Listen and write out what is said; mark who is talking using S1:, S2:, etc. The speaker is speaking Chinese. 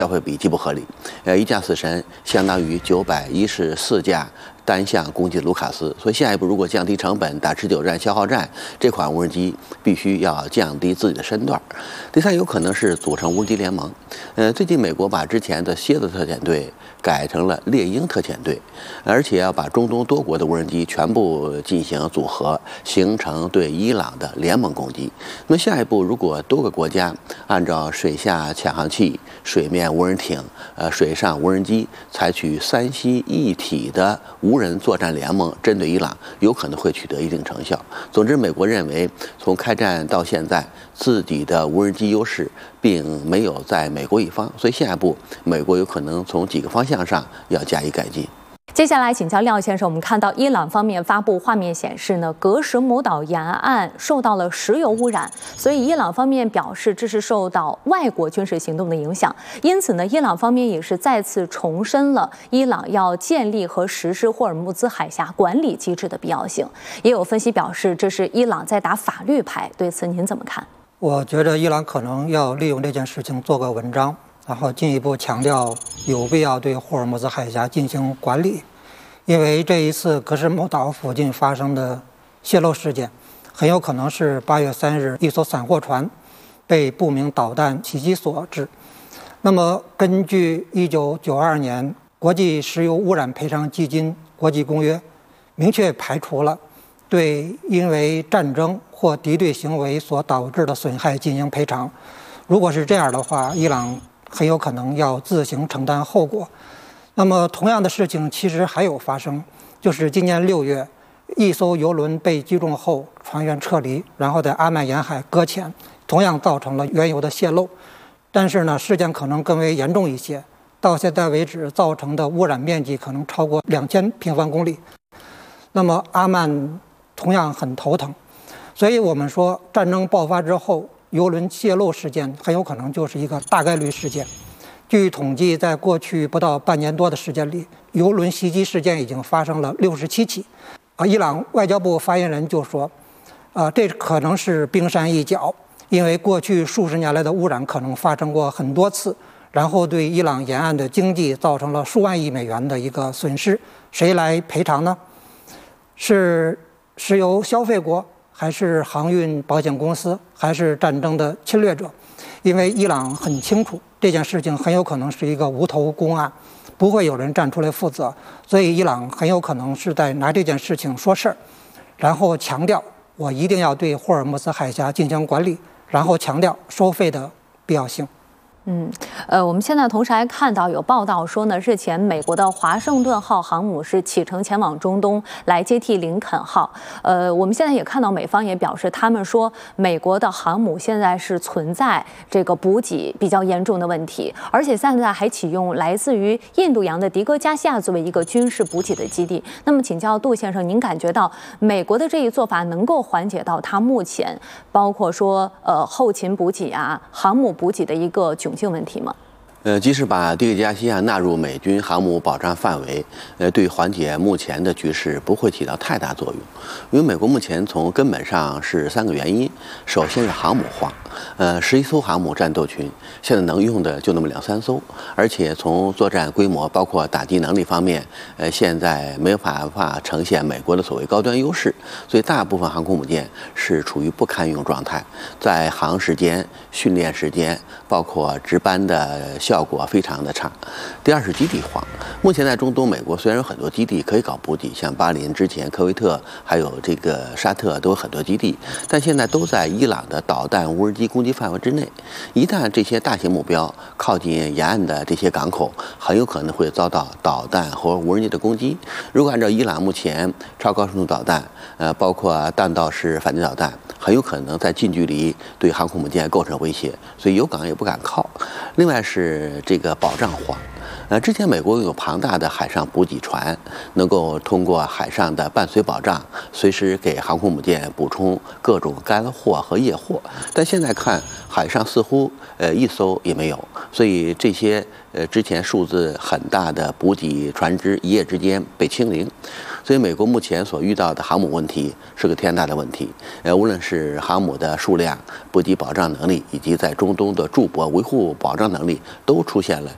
S1: 消费比极不合理。一架死神相当于914架单向攻击卢卡斯，所以下一步如果降低成本，打持久战、消耗战，这款无人机必须要降低自己的身段。第三，有可能是组成无人机联盟。最近美国把之前的蝎子特遣队改成了猎鹰特遣队，而且要把中东多国的无人机全部进行组合，形成对伊朗的联盟攻击。那么下一步，如果多个国家按照水下潜航器、水面无人艇、水上无人机，采取3西一体的无人作战联盟，针对伊朗，有可能会取得一定成效。总之，美国认为从开战到现在，自己的无人机优势并没有在美国一方，所以下一步美国有可能从几个方向上要加以改进。
S2: 接下来请教廖先生，我们看到伊朗方面发布画面显示呢，格什姆岛沿岸受到了石油污染，所以伊朗方面表示这是受到外国军事行动的影响。因此呢，伊朗方面也是再次重申了伊朗要建立和实施霍尔木兹海峡管理机制的必要性。也有分析表示，这是伊朗在打法律牌，对此您怎么看？
S3: 我觉得伊朗可能要利用这件事情做个文章，然后进一步强调有必要对霍尔木兹海峡进行管理，因为这一次格什姆岛附近发生的泄漏事件，很有可能是8月3日一艘散货船被不明导弹袭击所致。那么，根据1992年国际石油污染赔偿基金国际公约，明确排除了对因为战争或敌对行为所导致的损害进行赔偿。如果是这样的话，伊朗很有可能要自行承担后果。那么同样的事情其实还有发生，就是今年6月，一艘油轮被击中后，船员撤离，然后在阿曼沿海搁浅，同样造成了原油的泄漏。但是呢，事件可能更为严重一些，到现在为止造成的污染面积可能超过2000平方公里。那么阿曼同样很头疼，所以我们说战争爆发之后，油轮泄漏事件很有可能就是一个大概率事件。据统计，在过去不到半年多的时间里，油轮袭击事件已经发生了67起。伊朗外交部发言人就说，这可能是冰山一角，因为过去数十年来的污染可能发生过很多次，然后对伊朗沿岸的经济造成了数万亿美元的一个损失，谁来赔偿呢？是石油消费国，还是航运保险公司，还是战争的侵略者？因为伊朗很清楚这件事情很有可能是一个无头公案，不会有人站出来负责，所以伊朗很有可能是在拿这件事情说事儿，然后强调我一定要对霍尔木兹海峡进行管理，然后强调收费的必要性。
S2: 我们现在同时还看到有报道说呢，日前美国的华盛顿号航母是启程前往中东来接替林肯号。我们现在也看到美方也表示，他们说美国的航母现在是存在这个补给比较严重的问题，而且现在还启用来自于印度洋的迪戈加西亚作为一个军事补给的基地。那么请教杜先生，您感觉到美国的这一做法能够缓解到它目前包括说后勤补给啊、航母补给的一个窘境问题吗？
S1: 即使把迪戈加西亚纳入美军航母保障范围，对缓解目前的局势不会起到太大作用。因为美国目前从根本上是3个原因，首先是航母荒，11艘航母战斗群现在能用的就那么2-3艘，而且从作战规模包括打击能力方面，现在没有办法呈现美国的所谓高端优势，所以大部分航空母舰是处于不堪用状态，在航时间、训练时间，包括值班的效果非常的差。第二是基地荒，目前在中东，美国虽然有很多基地可以搞补给，像巴林之前、科威特还有这个沙特都有很多基地，但现在都在伊朗的导弹无人机攻击范围之内。一旦这些大型目标靠近沿岸的这些港口，很有可能会遭到导弹和无人机的攻击。如果按照伊朗目前超高深度导弹，包括弹道式反舰导弹，很有可能在近距离对航空母舰构成威胁，所以有港也不敢靠。另外是这个保障荒。之前美国有庞大的海上补给船，能够通过海上的伴随保障，随时给航空母舰补充各种干货和液货。但现在看，海上似乎一艘也没有，所以这些之前数字很大的补给船只一夜之间被清零。所以美国目前所遇到的航母问题是个天大的问题，无论是航母的数量、补给保障能力，以及在中东的驻泊维护保障能力，都出现了